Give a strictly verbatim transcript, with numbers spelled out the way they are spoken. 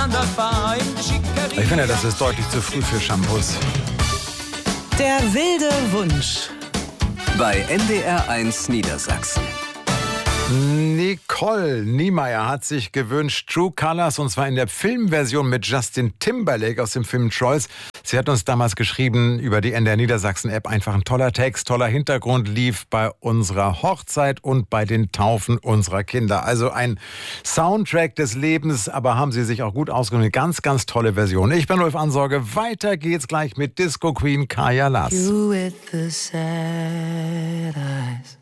Ich finde, das ist deutlich zu früh für Shampoos. Der wilde Wunsch. Bei N D R eins Niedersachsen. Nicole Niemeyer hat sich gewünscht True Colors, und zwar in der Filmversion mit Justin Timberlake aus dem Film Trolls. Sie hat uns damals geschrieben über die N D R Niedersachsen-App. Einfach ein toller Text, toller Hintergrund, lief bei unserer Hochzeit und bei den Taufen unserer Kinder. Also ein Soundtrack des Lebens, aber haben Sie sich auch gut ausgenommen. Eine ganz, ganz tolle Version. Ich bin Ulf Ansorge. Weiter geht's gleich mit Disco Queen Kaya Lass. You with the sad eyes.